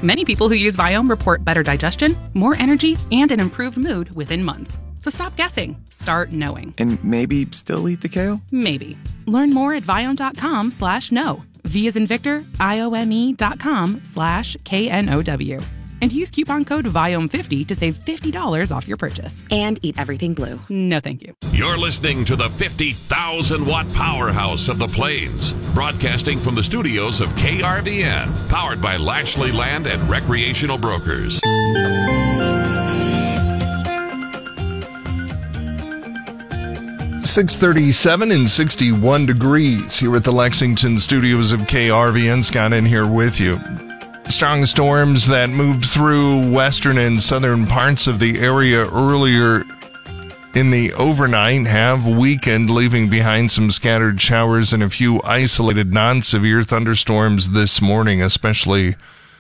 Many people who use Viome report better digestion, more energy, and an improved mood within months. So stop guessing. Start knowing. And maybe still eat the kale? Maybe. Learn more at Viome.com/know. V as in Victor, IOME.com/KNOW. And use coupon code VIOME50 to save $50 off your purchase. And eat everything blue. No, thank you. You're listening to the 50,000-watt powerhouse of the Plains, broadcasting from the studios of KRVN, powered by Lashley Land and Recreational Brokers. .37 and 61 degrees here at the Lexington studios of KRVN. Scott in here with you. Strong storms that moved through western and southern parts of the area earlier in the overnight have weakened, leaving behind some scattered showers and a few isolated non-severe thunderstorms this morning, especially,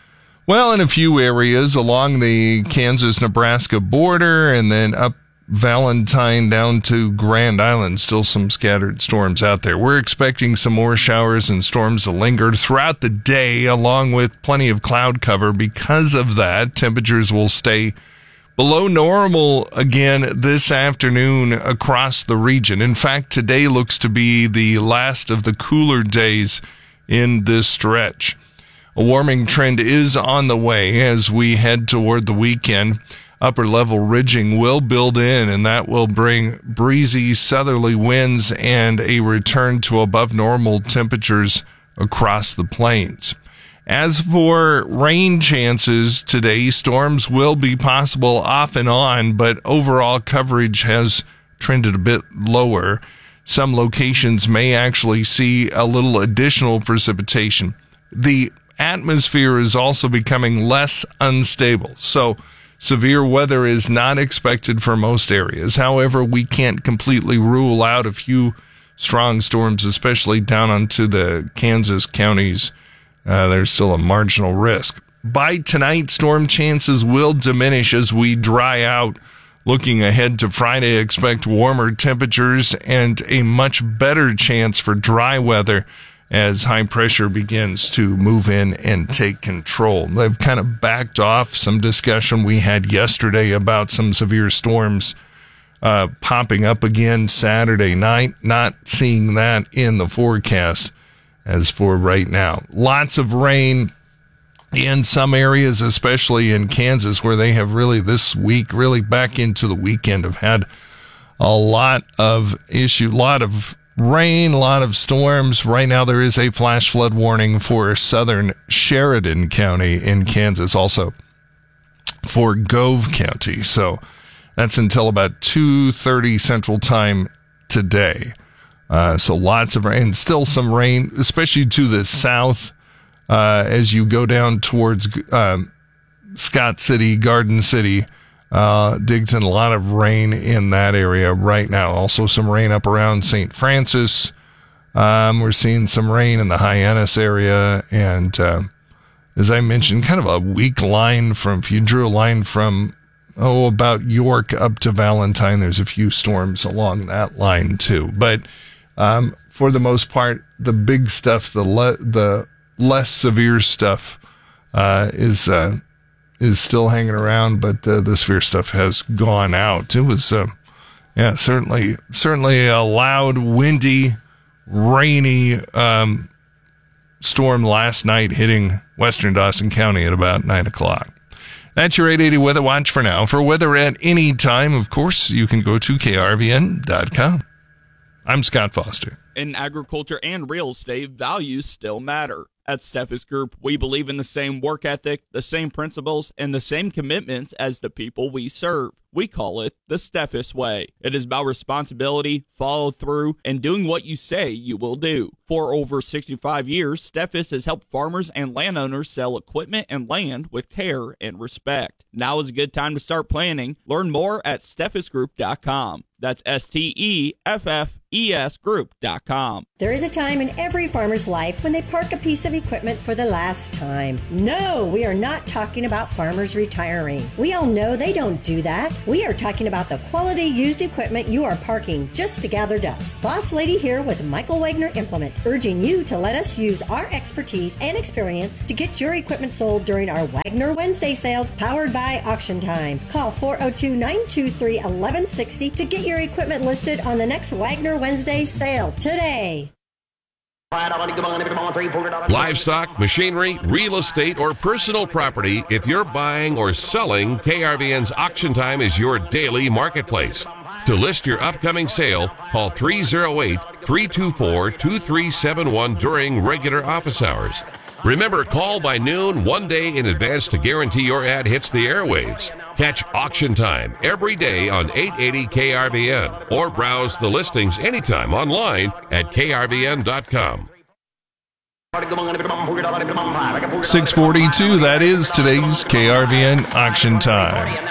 in a few areas along the Kansas-Nebraska border and then up Valentine down to Grand Island. Still some scattered storms out there. We're expecting some more showers and storms to linger throughout the day, along with plenty of cloud cover. Because of that, temperatures will stay below normal again this afternoon across the region. In fact, today looks to be the last of the cooler days in this stretch. A warming trend is on the way as we head toward the weekend. Upper level ridging will build in, and that will bring breezy southerly winds and a return to above normal temperatures across the plains. As for rain chances today, storms will be possible off and on, but overall coverage has trended a bit lower. Some locations may actually see a little additional precipitation. The atmosphere is also becoming less unstable, so severe weather is not expected for most areas. However, we can't completely rule out a few strong storms, especially down onto the Kansas counties. There's still a marginal risk. By tonight, storm chances will diminish as we dry out. Looking ahead to Friday, expect warmer temperatures and a much better chance for dry weather as high pressure begins to move in and take control. They've kind of backed off some discussion we had yesterday about some severe storms popping up again Saturday night. Not seeing that in the forecast as for right now. Lots of rain in some areas, especially in Kansas, where they have really this week, really back into the weekend, have had a lot of rain, a lot of storms. Right now there is a flash flood warning for southern Sheridan County in Kansas, also for Gove County. So that's until about 2:30 Central Time today. So lots of rain, still some rain, especially to the south as you go down towards Scott City, Garden City, Digton. A lot of rain in that area right now. Also some rain up around St. Francis. We're seeing some rain in the Hyannis area. And as I mentioned, kind of a weak line if you drew a line from, about York up to Valentine, there's a few storms along that line too. But for the most part, the big stuff, the less severe stuff is still hanging around, but the severe stuff has gone out. It was, certainly a loud, windy, rainy storm last night hitting western Dawson County at about 9 o'clock. That's your 880 Weather Watch for now. For weather at any time, of course, you can go to krvn.com. I'm Scott Foster. In agriculture and real estate, values still matter. At Steffes Group, we believe in the same work ethic, the same principles, and the same commitments as the people we serve. We call it the Steffes Way. It is about responsibility, follow through, and doing what you say you will do. For over 65 years, Steffes has helped farmers and landowners sell equipment and land with care and respect. Now is a good time to start planning. Learn more at steffesgroup.com. That's STEFFES Group.com. There is a time in every farmer's life when they park a piece of equipment for the last time. No, we are not talking about farmers retiring. We all know they don't do that. We are talking about the quality used equipment you are parking just to gather dust. Boss Lady here with Michael Wagner Implement, urging you to let us use our expertise and experience to get your equipment sold during our Wagner Wednesday sales powered by Auction Time. Call 402-923-1160 to get your equipment listed on the next Wagner Wednesday sale today. Livestock, machinery, real estate, or personal property, if you're buying or selling, KRVN's Auction Time is your daily marketplace. To list your upcoming sale, call 308-324-2371 during regular office hours. Remember, call by noon one day in advance to guarantee your ad hits the airwaves. Catch Auction Time every day on 880 KRVN or browse the listings anytime online at krvn.com. 6:42, that is today's KRVN Auction Time.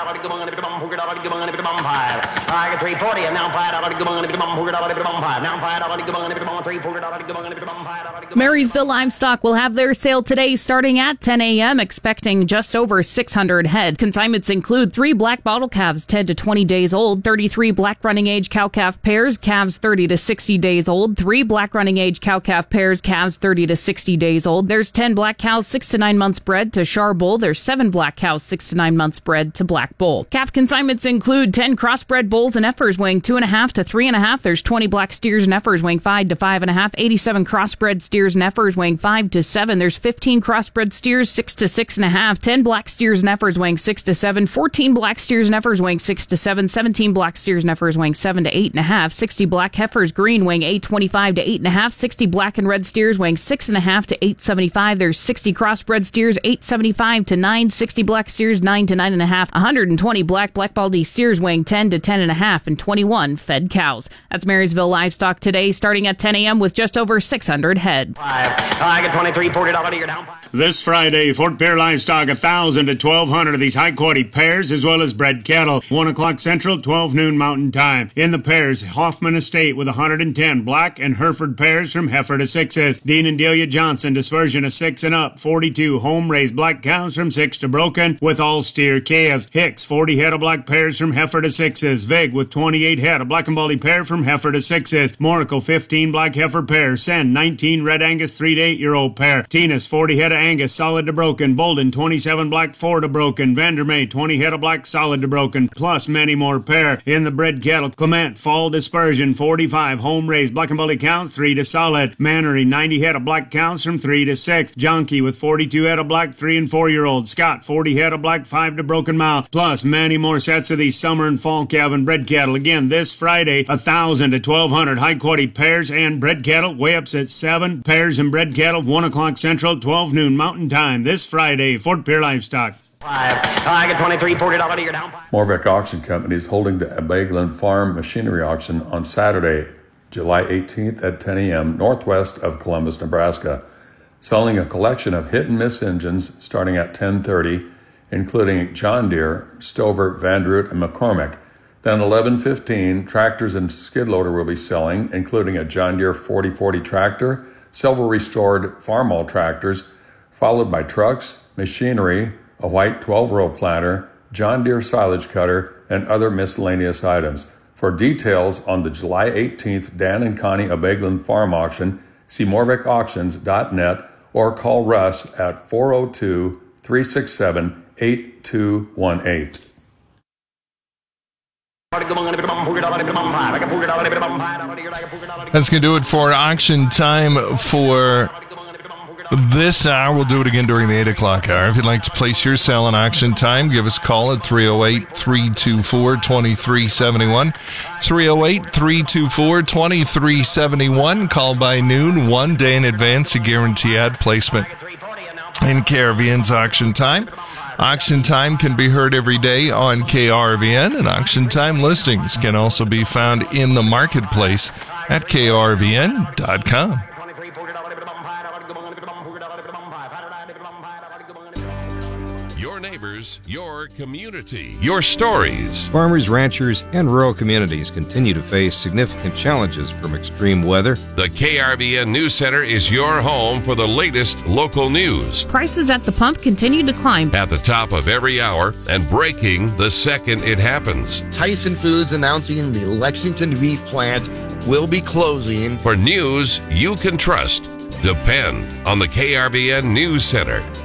Marysville Livestock will have their sale today starting at 10 a.m., expecting just over 600 head. Consignments include 3 black bottle calves 10 to 20 days old, 33 black running age cow-calf pairs, calves 30 to 60 days old, 3 black running age cow-calf pairs, calves 30 to 60 days old. There's 10 black cows 6 to 9 months bred to Char Bull. There's 7 black cows 6 to 9 months bred to Black Bull. Calf consignments include 10 crossbred bulls and heifers weighing 2.5 to 3.5. There's 20 black steers and heifers weighing 5 to 5.5. 87 crossbred steers and heifers weighing 5 to 7. There's 15 crossbred steers 6 to 6.5. 10 black steers and heifers weighing 6 to 7. 14 black steers and heifers weighing 6 to 7. 17 black steers and heifers weighing 7 to 8.5. 60 black heifers green weighing 8.25 to 8.5. 60 black and red steers weighing 6.5 to 8.75. There's 60 crossbred steers 8.75 to 9. 60 black steers 9 to 9.5. 120 black baldy steers weighing 10 to 10.5, and 21 fed cows. That's Marysville Livestock today, starting at 10 a.m. with just over 600 head. I get 23, $40 you're down. This Friday, Fort Pierre Livestock, 1,000 to 1,200 of these high-quality pairs, as well as bred cattle. 1 o'clock Central, 12 noon Mountain Time. In the pairs, Hoffman Estate with 110 black and Hereford pairs from heifer to 6s. Dean and Delia Johnson, dispersion of 6 and up. 42 home-raised black cows from 6 to broken with all steer calves. Hicks, 40 head of black pairs from heifer to 6s. Vig with 28 head, a black and baldy pair from heifer to 6s. Monaco, 15 black heifer pairs. Sen, 19 red Angus 3 to 8-year-old pair. Tinas, 40 head of Angus solid to broken. Bolden, 27 black 4 to broken. Vandermeer, 20 head of black solid to broken, plus many more pair. In the bred cattle, Clement, fall dispersion, 45 home raised black and baldy cows 3 to solid. Mannery, 90 head of black cows from 3 to 6. Jonky with 42 head of black 3 and 4-year-old. Scott, 40 head of black 5 to broken mouth, plus many more sets of these summer and fall calf and bred cattle. Again, this Friday, 1,000 to 1,200 high quality pairs and bred cattle. Weigh ups at 7 pairs and bred cattle, 1 o'clock Central, 12 noon Mountain Time. This Friday, Fort Pierre Livestock. I get 23, $40 you're down. Morvec Auction Company is holding the Abeglin Farm Machinery Auction on Saturday, July 18th at 10 a.m. northwest of Columbus, Nebraska, selling a collection of hit-and-miss engines starting at 10:30, including John Deere, Stover, Vandroot, and McCormick. Then 11:15, tractors and skid loader will be selling, including a John Deere 4040 tractor, several restored Farmall tractors, followed by trucks, machinery, a white 12-row planter, John Deere silage cutter, and other miscellaneous items. For details on the July 18th Dan and Connie Abeglin Farm Auction, see morvecauctions.net or call Russ at 402-367-8218. That's going to do it for auction time for this hour. We'll do it again during the 8 o'clock hour. If you'd like to place your sale on auction time, give us a call at 308-324-2371. 308-324-2371. Call by noon, 1 day in advance to guarantee ad placement in KRVN's auction time. Auction time can be heard every day on KRVN, and auction time listings can also be found in the marketplace at krvn.com. Your neighbors, your community, your stories. Farmers, ranchers, and rural communities continue to face significant challenges from extreme weather. The KRVN News Center is your home for the latest local news. Prices at the pump continue to climb. At the top of every hour and breaking the second it happens. Tyson Foods announcing the Lexington beef plant will be closing. For news you can trust, depend on the KRVN News Center.